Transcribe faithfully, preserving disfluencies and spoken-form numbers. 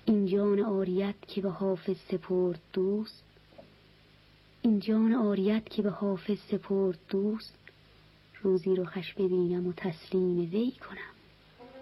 این جان عاریت که به حافظ سپرد دوست، این جان عاریت که به حافظ سپرد دوست، روزی رو خش ببینم و تسلیم وی کنم.